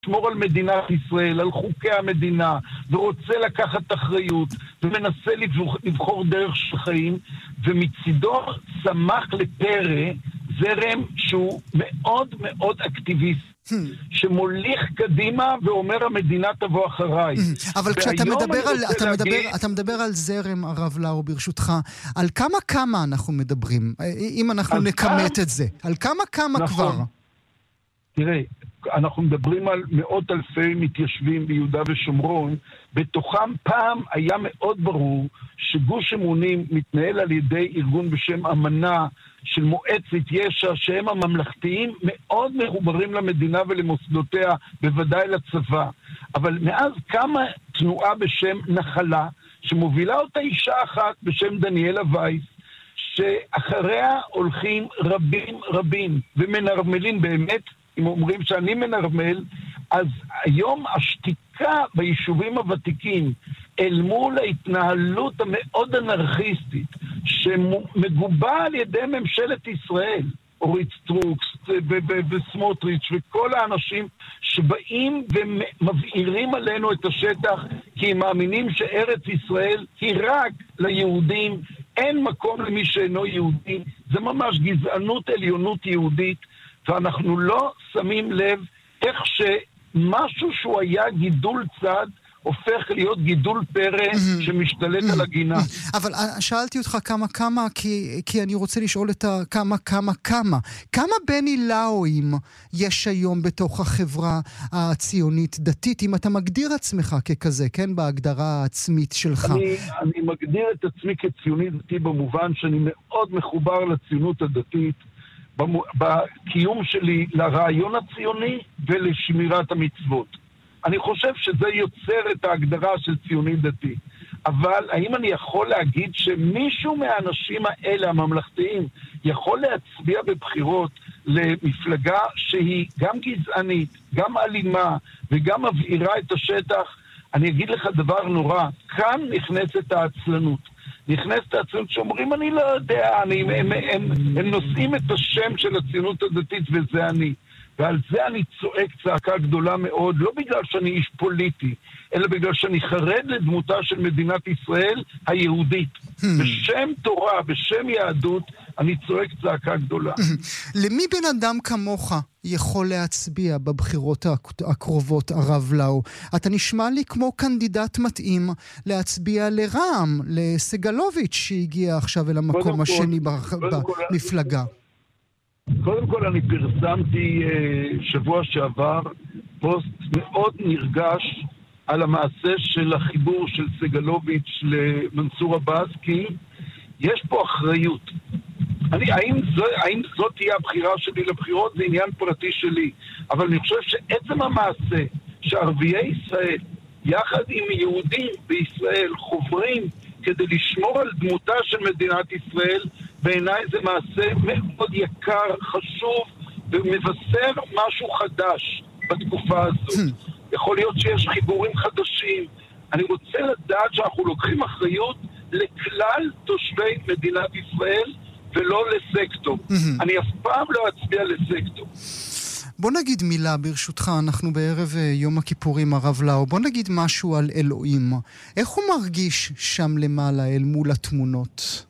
לשמור על מדינת ישראל, על חוקי המדינה, ורוצה לקחת אחריות, ומנסה לבחור דרך של חיים, ומצידו צמח לפרא זרם שהוא מאוד מאוד אקטיביסט. שמוליך קדימה ואומר המדינה תבוא אחריי. אבל כשאתה מדבר על זרם, הרב לאו, ברשותך, על כמה אנחנו מדברים, אם אנחנו נכמת את זה, על כמה כבר? תראה, אנחנו מדברים על מאות אלפי מתיישבים ביהודה ושומרון, בתוכם פעם היה מאוד ברור שגוש אמונים מתנהל על ידי ארגון בשם אמנה של מועצת יש"ע, שהם הממלכתיים מאוד מחוברים למדינה ולמוסדותיה, בוודאי לצבא. אבל מאז קמה תנועה בשם נחלה, שמובילה אותה אישה אחת בשם דניאלה וייס, שאחריה הולכים רבים ומנרמלים באמת. אם אומרים שאני מנרמל, אז היום השתיקה ביישובים הוותיקים אל מול ההתנהלות המאוד אנרכיסטית שמגובה על ידי ממשלת ישראל, אורית סטרוק וסמוטריץ' וכל האנשים שבאים ומבעירים עלינו את השטח כי הם מאמינים שארץ ישראל היא רק ליהודים, אין מקום למי שאינו יהודי, זה ממש גזענות עליונות יהודית, ואנחנו לא שמים לב איך שמשהו שהוא היה גידול צד הופך להיות גידול פרא שמשתלט על הגינה. אבל שאלתי אותך כמה, כי אני רוצה לשאול את כמה בני לאוים יש היום בתוך החברה הציונית דתית, אם אתה מגדיר עצמך ככזה, כן, בהגדרה העצמית שלך? אני מגדיר את עצמי כציוני דתי במובן שאני מאוד מחובר לציונות הדתית, בקיום שלי לרעיון הציוני ולשמירת המצוות. אני חושב שזה יוצר את ההגדרה של ציוני דתי. אבל האם אני יכול להגיד שמישהו מהאנשים האלה, הממלכתיים, יכול להצביע בבחירות למפלגה שהיא גם גזענית, גם אלימה וגם מבעירה את השטח? אני אגיד לך דבר נורא, כאן נכנסת העצלנות. נכנסת העצלנות שאומרים, אני לא יודע, הם נושאים את השם של הציונות הדתית וזה אני. ועל זה אני צועק צעקה גדולה מאוד, לא בגלל שאני איש פוליטי, אלא בגלל שאני חרד לדמותה של מדינת ישראל היהודית. בשם תורה, בשם יהדות, אני צועק צעקה גדולה. למי בן אדם כמוך יכול להצביע בבחירות הקרובות, הרב לאו? אתה נשמע לי כמו קנדידט מתאים להצביע לרע"מ, לסגלוביץ' שהגיע עכשיו אל המקום השני במפלגה. קודם כל אני פרסמתי שבוע שעבר פוסט מאוד נרגש על המעשה של החיבור של סגלוביץ' למנסור עבאס, כי יש פה אחריות. האם זאת תהיה הבחירה שלי לבחירות? זה עניין פרטי שלי. אבל אני חושב שעצם המעשה שערביי ישראל, יחד עם יהודים בישראל, חוברים כדי לשמור על דמותה של מדינת ישראל, בעיניי זה מעשה מאוד יקר, חשוב, ומבשר משהו חדש בתקופה הזאת. יכול להיות שיש חיבורים חדשים. אני רוצה לדעת שאנחנו לוקחים אחריות לכלל תושבי מדינת ישראל, ולא לסקטור. אני אף פעם לא אצביע לסקטור. בוא נגיד מילה ברשותך, אנחנו בערב יום הכיפורים, הרב לאו. בוא נגיד משהו על אלוהים. איך הוא מרגיש שם למעלה אל מול התמונות?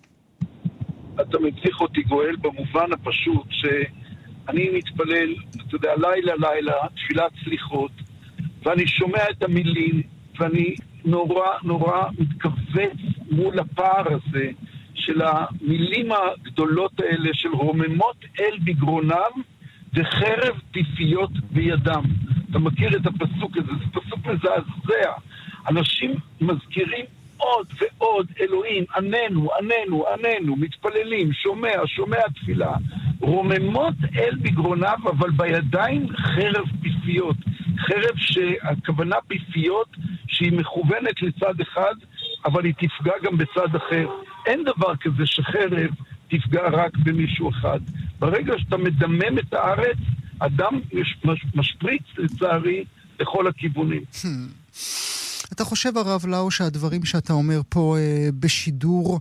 אתה מצליח אותי גואל במובן הפשוט שאני מתפלל, אתה יודע, לילה, תפילת סליחות, ואני שומע את המילים, ואני נורא מתכווץ מול הפער הזה, של המילים הגדולות האלה, של רוממות אל בגרונם, וחרב פיפיות בידם. אתה מכיר את הפסוק הזה, זה פסוק מזעזע. אנשים מזכירים עוד ועוד אלוהים, עננו, מתפללים, שומע תפילה. רוממות אל בגרונם, אבל בידיים חרב פיפיות. חרב שהכוונה פיפיות שהיא מכוונת לצד אחד, אבל היא תפגע גם בצד אחר. אין דבר כזה שחרב תפגע רק במישהו אחד. ברגע שאתה מדמם את הארץ, אדם משפריץ לצערי לכל הכיוונים. אתה חושב, הרב לאו, שהדברים שאתה אומר פה בשידור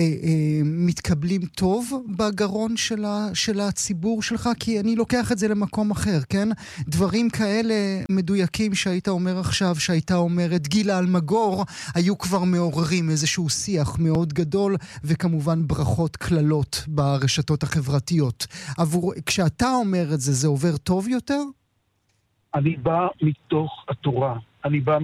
מתקבלים טוב בגרון של הציבור שלך? כי אני לוקח את זה למקום אחר, כן? דברים כאלה מדויקים שהיית אומר עכשיו, שהייתה אומרת גילה אלמגור, היו כבר מעוררים איזשהו שיח מאוד גדול, וכמובן ברכות כללות ברשתות החברתיות. כשאתה אומר את זה, זה עובר טוב יותר? אני בא מתוך התורה, אני בא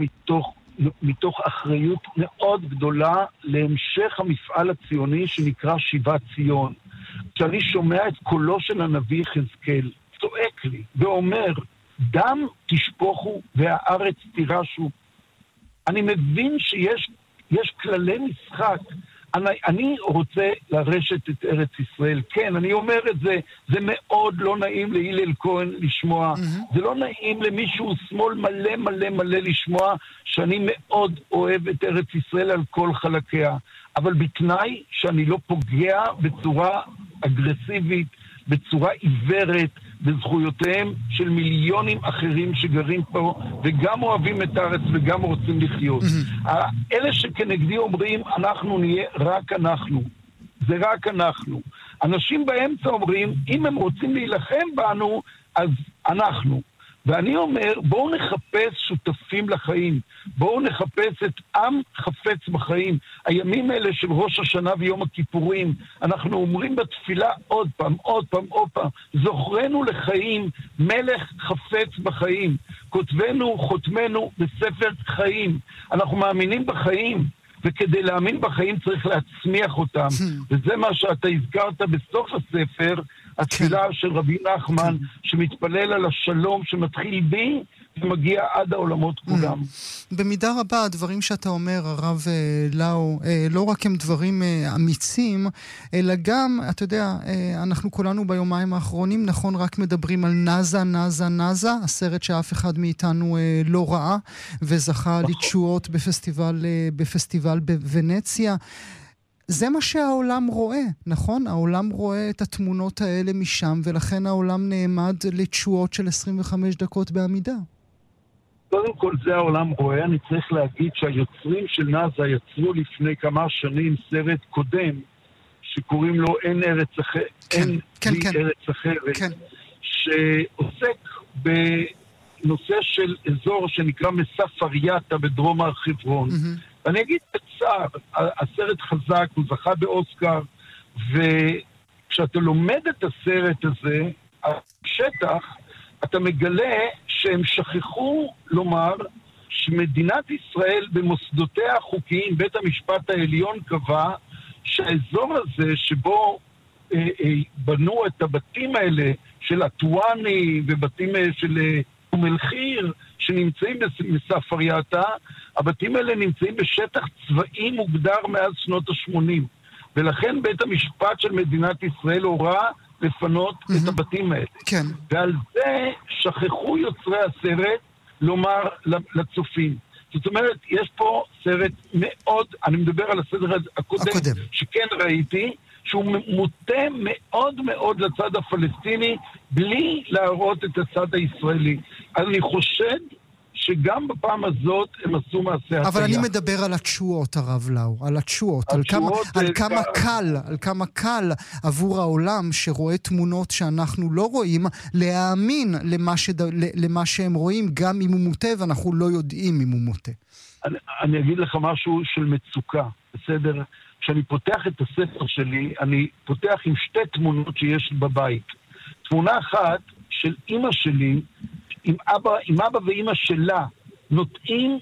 מתוך אחריות מאוד גדולה להמשך המפעל הציוני שנקרא שיבת ציון. כשאני שומע את קולו של הנביא יחזקאל, צועק לי ואומר, דם תשפוכו והארץ תירשו. אני מבין שיש כללי משחק. אני רוצה לרשת את ארץ ישראל. כן, אני אומר את זה, זה מאוד לא נעים להילל כהן לשמוע. זה לא נעים למישהו שמאל מלא מלא מלא לשמוע שאני מאוד אוהב את ארץ ישראל על כל חלקיה. אבל בתנאי שאני לא פוגע בצורה אגרסיבית, בצורה עיוורת, בזכויותיהם של מיליונים אחרים שגרים פה, וגם אוהבים את הארץ וגם רוצים לחיות. אלה שכנגדי אומרים, אנחנו נהיה רק אנחנו. זה רק אנחנו. אנשים באמצע אומרים, אם הם רוצים להילחם בנו, אז אנחנו. ואני אומר, בואו נחפש שותפים לחיים. בואו נחפש את עם חפץ בחיים. הימים האלה של ראש השנה ויום הכיפורים, אנחנו אומרים בתפילה עוד פעם, עוד פעם, עוד פעם, זוכרנו לחיים, מלך חפץ בחיים. כותבנו, חותמנו בספר חיים. אנחנו מאמינים בחיים, וכדי להאמין בחיים צריך להצמיח אותם. וזה מה שאתה הזכרת בסוף הספר, התפילה של רבי נחמן, שמתפלל על השלום שמתחיל בי ומגיע עד העולמות כולם. במידה רבה הדברים שאתה אומר, הרב לאו, לא רק הם דברים אמיצים, אלא גם, אתה יודע, אנחנו כולנו ביומיים האחרונים, נכון, רק מדברים על נזה, נזה, נזה, הסרט שאף אחד מאיתנו לא ראה, וזכה לתשואות בפסטיבל בוונציה. זה מה שהעולם רואה, נכון? העולם רואה את התמונות האלה משם, ולכן העולם נעמד לתשואות של 25 דקות בעמידה. קודם כל זה העולם רואה. אני צריך להגיד שהיוצרים של נזה יצרו לפני כמה שנים סרט קודם, שקוראים לו אין ארץ ארץ אחרת, שעוסק בנושא של אזור שנקרא מסף אריאטה בדרום הר חברון. ואני אגיד בצער, הסרט חזק, הוא זכה באוסקר, וכשאתה לומד את הסרט הזה, השטח, אתה מגלה שהם שכחו לומר שמדינת ישראל במוסדותיה החוקיים, בית המשפט העליון קבע שהאזור הזה שבו בנו את הבתים האלה של הטואני ובתים של אום-אל-חיר שנמצאים בסף אריאטה, הבתים האלה נמצאים בשטח צבאי מוגדר מאז שנות ה-80. ולכן בית המשפט של מדינת ישראל הורה לפנות את הבתים האלה. כן. ועל זה שכחו יוצרי הסרט לומר לצופים. זאת אומרת, יש פה סרט מאוד, אני מדבר על הסרט הקודם. שכן ראיתי, שהוא מוטה מאוד מאוד לצד הפלסטיני, בלי להראות את הצד הישראלי. אני חושד שגם בפעם הזאת הם עשו מעשה הטעיה. אבל אני מדבר על התשואות, הרב לאו, על התשואות, על כמה קל עבור העולם שרואה תמונות שאנחנו לא רואים, להאמין למה שהם רואים, גם אם הוא מוטה, ואנחנו לא יודעים אם הוא מוטה. אני אגיד לך משהו של מצוקה, בסדר? כשאני פותח את הספר שלי, אני פותח עם שתי תמונות שיש בבית. תמונה אחת של אמא שלי, עם אבא ואמא שלה, נוטעים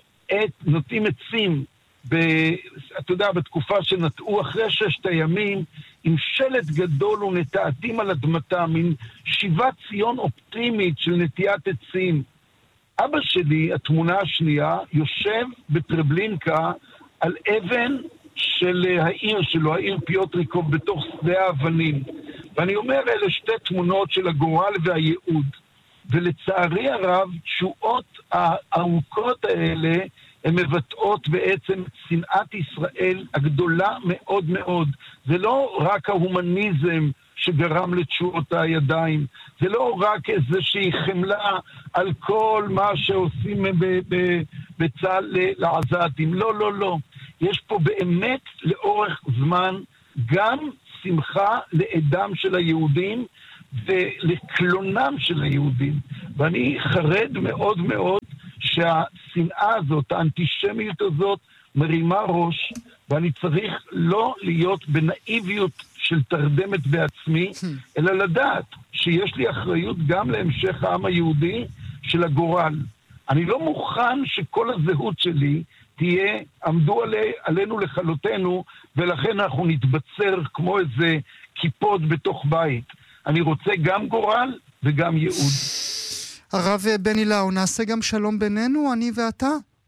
עצים, אתה יודע, בתקופה שנטעו אחרי 6 הימים, עם שלט גדול ונטעתים על אדמתם, עם שיבת ציון אופטימית של נטיית עצים. אבא שלי, התמונה השנייה, יושב בטרבלינקה על אבן של העיר שלו, העיר פיוטריקוב, בתוך שדה האבנים. ואני אומר, אלה שתי תמונות של הגורל והייעוד. ולצערי הרב, תשואות הארוכות האלה, הן מבטאות בעצם שנאת ישראל הגדולה מאוד מאוד. זה לא רק ההומניזם שגרם לתשואות הידיים, זה לא רק איזושהי חמלה על כל מה שעושים וצה"ל לעזתים. לא, לא, לא. יש פה באמת לאורך זמן גם שמחה לעדם של היהודים ולקלונם של היהודים. ואני חרד מאוד מאוד שהשנאה הזאת, האנטישמיות הזאת, מרימה ראש, ואני צריך לא להיות בנאיביות של תרדמת בעצמי, אלא לדעת שיש לי אחריות גם להמשך העם היהודי של הגורל. אני לא מוכן שכל הזהות שלי תהיה, עמדו עלינו לכלותנו, ולכן אנחנו נתבצר כמו איזה כיפות בתוך בית. אני רוצה גם גורל וגם ייעוד. הרב בני לאו, נעשה גם שלום בינינו, אני ואתה?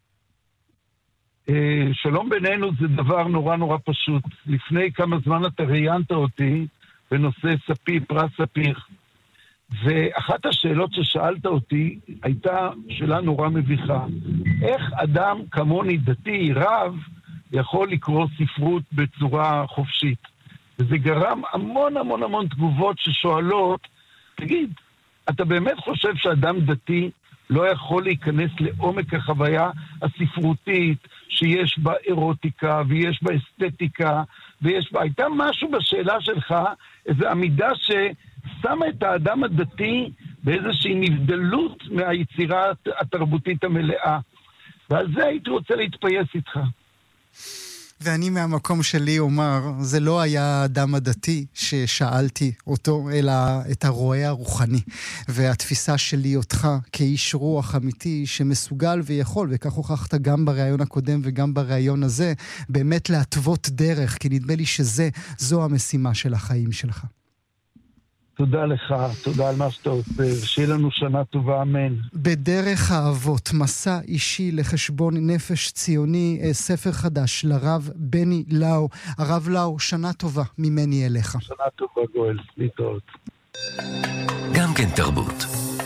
שלום בינינו זה דבר נורא נורא פשוט. לפני כמה זמן אתה ראיינת אותי בנושא פרס ספיר. ואחת השאלות ששאלת אותי הייתה שאלה נורא מביכה. איך אדם כמוני דתי, רב, יכול לקרוא ספרות בצורה חופשית? וזה גרם המון המון המון תגובות ששואלות, תגיד, אתה באמת חושב שאדם דתי לא יכול להיכנס לעומק החוויה הספרותית שיש בה אירוטיקה ויש בה אסתטיקה ויש בה... הייתה משהו בשאלה שלך, איזו עמידה ששמה את האדם הדתי באיזושהי נבדלות מהיצירה התרבותית המלאה. ועל זה הייתי רוצה להתפייס איתך. ואני מהמקום שלי אומר, זה לא היה האדם הדתי ששאלתי אותו, אלא את הרועה הרוחני. והתפיסה שלי אותך כאיש רוח אמיתי שמסוגל ויכול, וכך הוכחת גם בראיון הקודם וגם בראיון הזה, באמת להתוות דרך, כי נדמה לי שזו המשימה של החיים שלך. תודה לך, תודה על מה שאתה עושה, שיהיה לנו שנה טובה, אמן. בדרך האבות, מסע אישי לחשבון נפש ציוני, ספר חדש לרב בני לאו. הרב לאו, שנה טובה ממני אליך. שנה טובה גואל, להתראות. גם כן תרבות.